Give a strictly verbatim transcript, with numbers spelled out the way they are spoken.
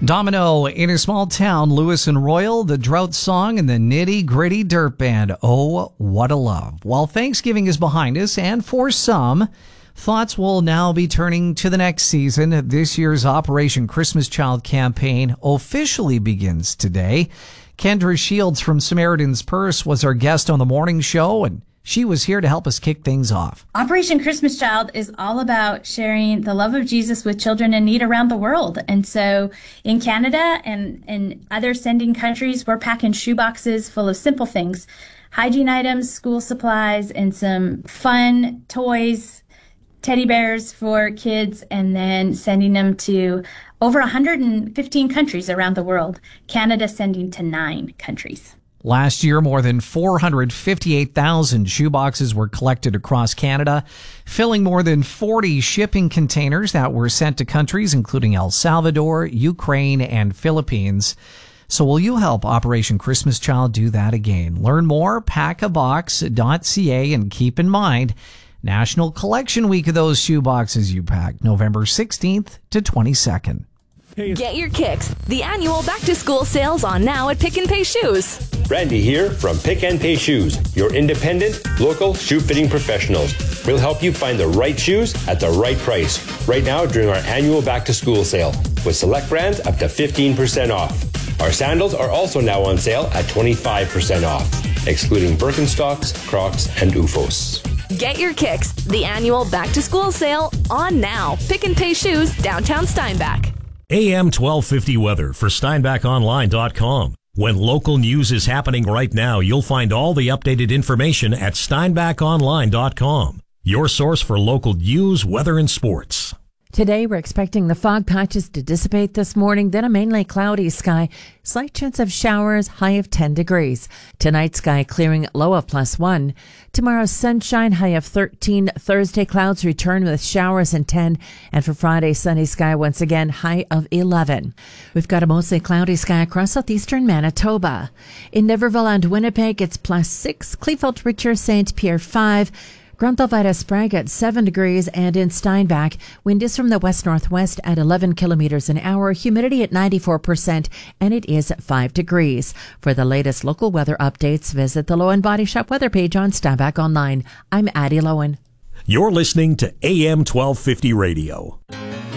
Domino, In a Small Town, Lewis and Royal, the Drought Song, and the Nitty Gritty Dirt Band. Oh, what a love. While Thanksgiving is behind us, and for some, thoughts will now be turning to the next season. This year's Operation Christmas Child campaign officially begins today. Kendra Shields from Samaritan's Purse was our guest on the morning show, and she was here to help us kick things off. Operation Christmas Child is all about sharing the love of Jesus with children in need around the world. And so in Canada and, and other sending countries, we're packing shoeboxes full of simple things, hygiene items, school supplies, and some fun toys, teddy bears for kids, and then sending them to over one hundred fifteen countries around the world. Canada sending to nine countries. Last year, more than four hundred fifty-eight thousand shoeboxes were collected across Canada, filling more than forty shipping containers that were sent to countries including El Salvador, Ukraine, and Philippines. So will you help Operation Christmas Child do that again? Learn more, pack a box dot c a, and keep in mind, National Collection Week of those shoeboxes you pack, November sixteenth to twenty-second. Get your kicks. The annual back-to-school sales on now at Pick and Pay Shoes. Randy here from Pick and Pay Shoes, your independent, local shoe-fitting professionals. We'll help you find the right shoes at the right price right now during our annual back-to-school sale, with select brands up to fifteen percent off. Our sandals are also now on sale at twenty-five percent off, excluding Birkenstocks, Crocs, and U F Os. Get your kicks. The annual back-to-school sale on now. Pick and Pay Shoes, downtown Steinbach. A M twelve fifty weather for Steinbach Online dot com. When local news is happening right now, you'll find all the updated information at Steinbach Online dot com. Your source for local news, weather, and sports. Today, we're expecting the fog patches to dissipate this morning, then a mainly cloudy sky. Slight chance of showers, high of ten degrees. Tonight, sky clearing, low of plus one. Tomorrow, sunshine, high of thirteen. Thursday, clouds return with showers and ten. And for Friday, sunny sky once again, high of eleven. We've got a mostly cloudy sky across southeastern Manitoba. In Niverville and Winnipeg, it's plus six. Kleefeld, Richer, Saint Pierre, five. Grunthal, Sprague at seven degrees, and in Steinbach, wind is from the west-northwest at eleven kilometers an hour, humidity at ninety-four percent, and it is five degrees. For the latest local weather updates, visit the Lowen Body Shop weather page on Steinbach Online. I'm Addie Lowen. You're listening to A M twelve fifty Radio.